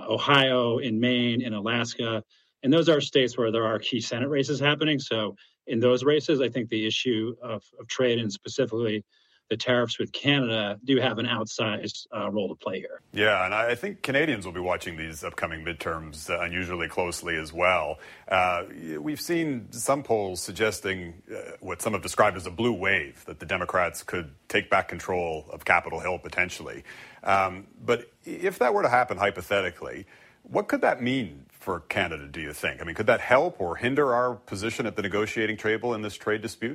Ohio, in Maine, in Alaska. And those are states where there are key Senate races happening. So in those races, I think the issue of trade and specifically the tariffs with Canada do have an outsized role to play here. Yeah, and I think Canadians will be watching these upcoming midterms unusually closely as well. We've seen some polls suggesting what some have described as a blue wave, that the Democrats could take back control of Capitol Hill potentially. But if that were to happen hypothetically, what could that mean for Canada, do you think? I mean, could that help or hinder our position at the negotiating table in this trade dispute?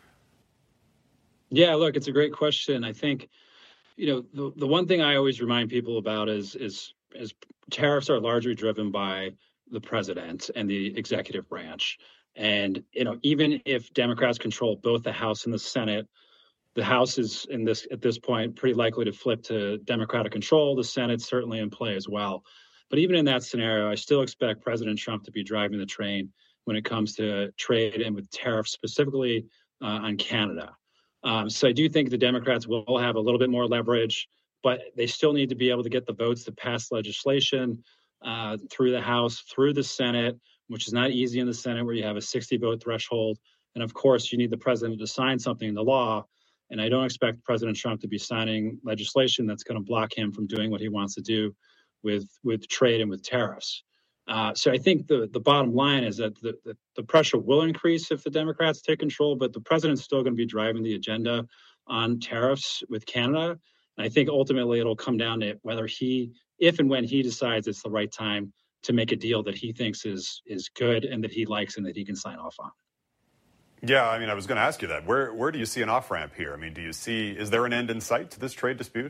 Yeah, look, it's a great question. I think, the one thing I always remind people about is tariffs are largely driven by the president and the executive branch. And, even if Democrats control both the House and the Senate, the House is at this point pretty likely to flip to Democratic control. The Senate's certainly in play as well. But even in that scenario, I still expect President Trump to be driving the train when it comes to trade and with tariffs specifically on Canada. So I do think the Democrats will have a little bit more leverage, but they still need to be able to get the votes to pass legislation through the House, through the Senate, which is not easy in the Senate where you have a 60-vote threshold. And of course, you need the president to sign something into law. And I don't expect President Trump to be signing legislation that's going to block him from doing what he wants to do with trade and with tariffs. So I think the bottom line is that the pressure will increase if the Democrats take control, but the president's still going to be driving the agenda on tariffs with Canada. And I think ultimately it'll come down to whether if and when he decides it's the right time to make a deal that he thinks is good and that he likes and that he can sign off on. Yeah, I mean, I was going to ask you that. Where do you see an off-ramp here? I mean, is there an end in sight to this trade dispute?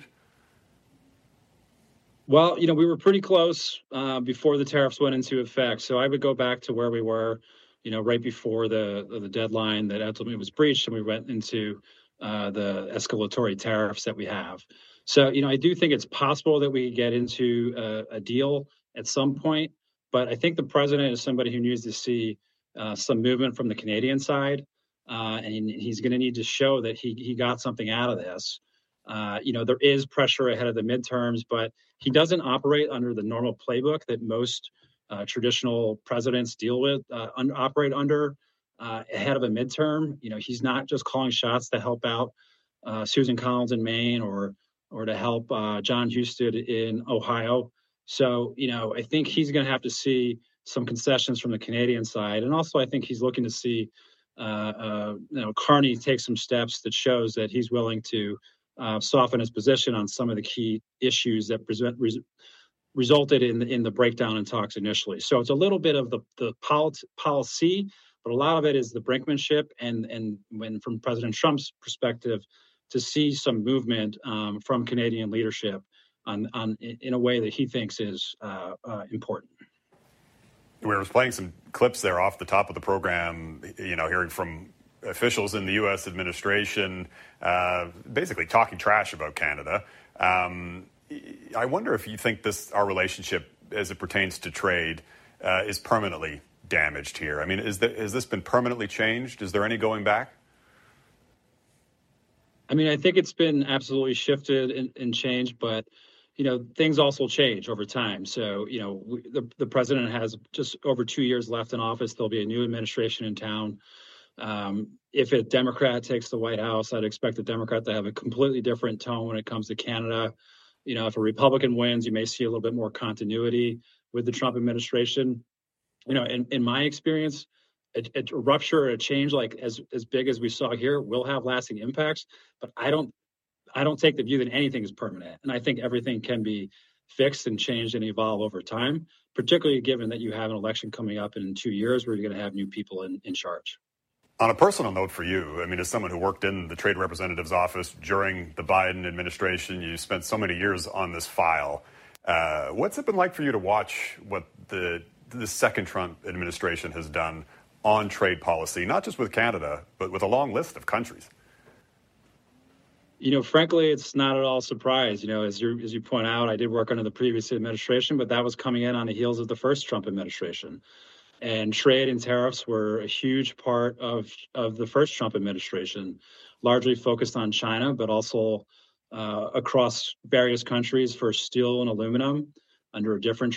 Well, we were pretty close before the tariffs went into effect. So I would go back to where we were, right before the deadline that ultimately was breached, and we went into the escalatory tariffs that we have. So, I do think it's possible that we get into a deal at some point, but I think the president is somebody who needs to see some movement from the Canadian side, and he's going to need to show that he got something out of this. There is pressure ahead of the midterms, but he doesn't operate under the normal playbook that most traditional presidents deal with, operate under ahead of a midterm. He's not just calling shots to help out Susan Collins in Maine or to help John Husted in Ohio. So, I think he's going to have to see some concessions from the Canadian side. And also, I think he's looking to see Carney take some steps that shows that he's willing to soften his position on some of the key issues that resulted in the breakdown in talks initially. So it's a little bit of the policy, but a lot of it is the brinkmanship and when from President Trump's perspective to see some movement from Canadian leadership in a way that he thinks is important. We were playing some clips there off the top of the program, hearing from officials in the U.S. administration basically talking trash about Canada. I wonder if you think our relationship as it pertains to trade is permanently damaged here. I mean, has this been permanently changed? Is there any going back? I mean, I think it's been absolutely shifted and changed, but things also change over time. So, the president has just over 2 years left in office. There'll be a new administration in town. If a Democrat takes the White House, I'd expect the Democrat to have a completely different tone when it comes to Canada. If a Republican wins, you may see a little bit more continuity with the Trump administration. In my experience, a rupture or a change like as big as we saw here will have lasting impacts. But I don't take the view that anything is permanent. And I think everything can be fixed and changed and evolve over time, particularly given that you have an election coming up in 2 years where you're going to have new people in charge. On a personal note for you, I mean, as someone who worked in the Trade Representative's office during the Biden administration, you spent so many years on this file. What's it been like for you to watch what the second Trump administration has done on trade policy, not just with Canada, but with a long list of countries? Frankly, it's not at all a surprise. As you point out, I did work under the previous administration, but that was coming in on the heels of the first Trump administration. And trade and tariffs were a huge part of the first Trump administration, largely focused on China, but also across various countries for steel and aluminum under a different